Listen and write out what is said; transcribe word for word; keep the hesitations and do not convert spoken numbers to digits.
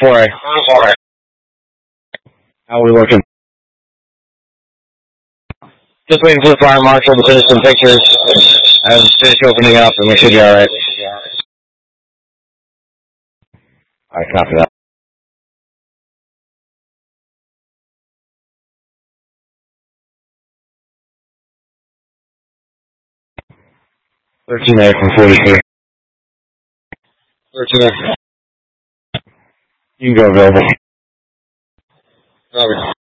four A. How are we looking? Just waiting for the fire marshal to finish some pictures and finish opening up, and we should be alright. Alright, copy that. thirteen A from forty-three. thirteen A. You can go available. Robert.